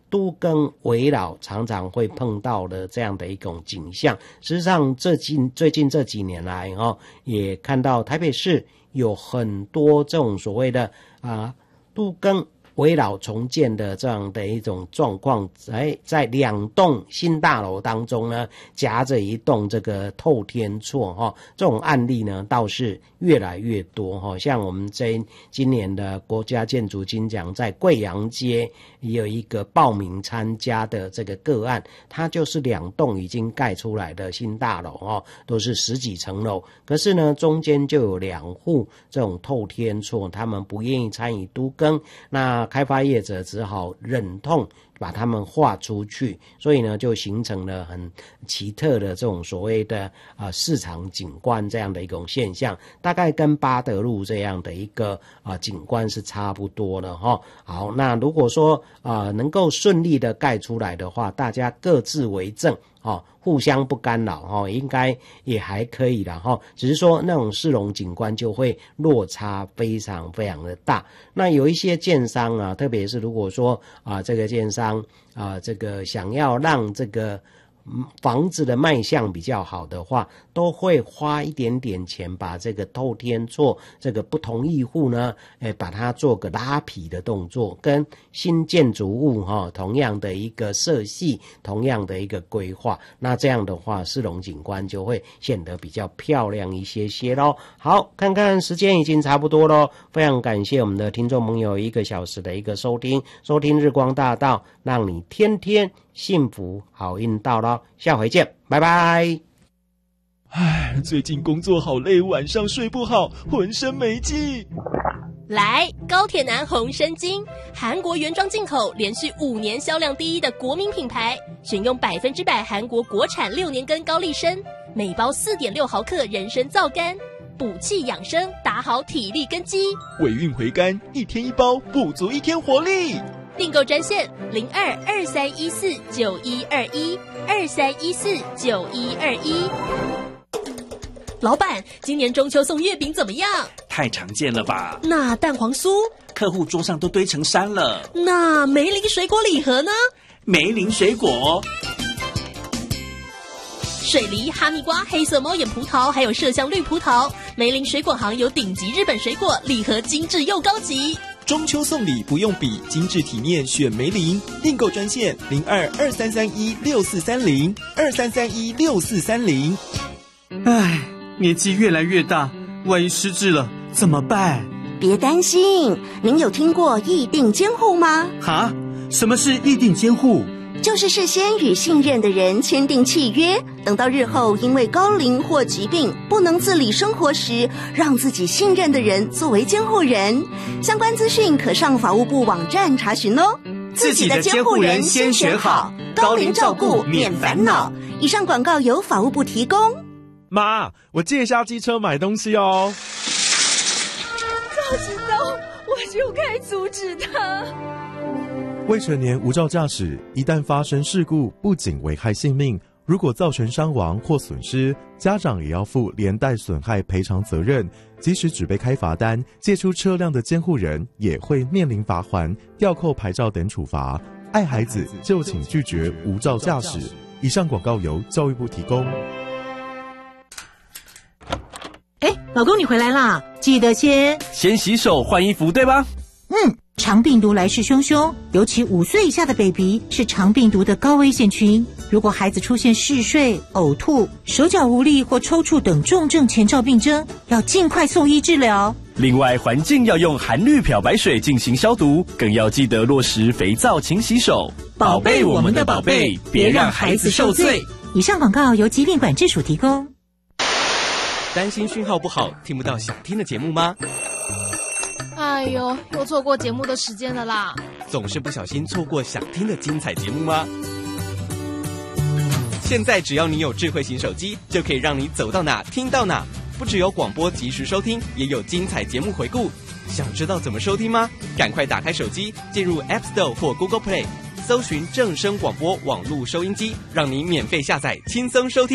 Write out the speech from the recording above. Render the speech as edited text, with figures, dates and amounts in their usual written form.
都更危老常常会碰到的这样的一种景象。事实上最近这几年来也看到台北市有很多这种所谓的都更危老重建的这样的一种状况，在2栋新大楼当中呢，夹着一栋这个透天厝这种案例呢倒是越来越多像我们今年的国家建筑金奖在贵阳街也有一个报名参加的这个个案，它就是2栋已经盖出来的新大楼都是10几层楼，可是呢中间就有2户这种透天厝，他们不愿意参与都更，那开发业者只好忍痛把它们划出去，所以呢就形成了很奇特的这种所谓的市场景观这样的一种现象，大概跟八德路这样的一个景观是差不多的好，那如果说能够顺利的盖出来的话，大家各自为政互相不干扰应该也还可以啦只是说那种市容景观就会落差非常非常的大。那有一些建商特别是如果说这个建商这个想要让这个房子的卖相比较好的话，都会花一点点钱把这个透天厝这个不同意户呢把它做个拉皮的动作，跟新建筑物同样的一个设计，同样的一个规划，那这样的话市容景观就会显得比较漂亮一些咯。好，看看时间已经差不多咯，非常感谢我们的听众朋友1个小时的一个收听日光大道，让你天天幸福好运到咯，下回见，拜拜。 最近工作好累，晚上睡不好，浑身没劲。 来，高铁男红参精，韩国原装进口，连续5年销量第1的国民品牌，选用100%韩国国产6年根高丽参，每包4.6毫克人参皂苷，补气养生，打好体力根基。 尾韵回甘，1天1包，补足1天活力。 订购专线02-2314-9121，2314-9121。老板，今年中秋送月饼怎么样？ 太常见了吧？ 那蛋黄酥？ 客户桌上都堆成山了。 那梅林水果礼盒呢？ 梅林水果。 水梨、哈密瓜、黑色猫眼葡萄，还有麝香绿葡萄。梅林水果行有顶级日本水果，礼盒精致又高级。 中秋送礼不用比，精致体面选梅林。订购专线02-2331-6430，2331-6430。 年纪越来越大，万一失智了怎么办？ 别担心，您有听过议定监护吗？ 什么是议定监护？ 就是事先与信任的人签订契约，等到日后因为高龄或疾病不能自理生活时，让自己信任的人作为监护人。相关资讯可上法务部网站查询哦。 自己的监护人先选好，高龄照顾免烦恼。 以上广告由法务部提供。 妈，我借一下机车买东西哦。 早知道我就该阻止他。 未成年无照驾驶，一旦发生事故，不仅危害性命，如果造成伤亡或损失，家长也要负连带损害赔偿责任。即使只被开罚单，借出车辆的监护人也会面临罚锾、吊扣牌照等处罚。爱孩子就请拒绝无照驾驶。以上广告由教育部提供。 老公你回来啦，记得先洗手换衣服，对吧？ 肠病毒来势汹汹，尤其5岁以下的 baby 是肠病毒的高危险群。如果孩子出现嗜睡、呕吐、手脚无力或抽搐等重症前兆病征，要尽快送医治疗。 另外，环境要用含氯漂白水进行消毒，更要记得落实肥皂勤洗手，宝贝我们的宝贝，别让孩子受罪。 以上广告由疾病管制署提供。 担心讯号不好，听不到想听的节目吗？ 哎呦，又错过节目的时间了啦！ 总是不小心错过想听的精彩节目吗？现在只要你有智慧型手机，就可以让你走到哪听到哪。不只有广播及时收听，也有精彩节目回顾。想知道怎么收听吗？赶快打开手机，进入 App Store 或 Google Play， 搜寻正声广播网络收音机，让你免费下载，轻松收听。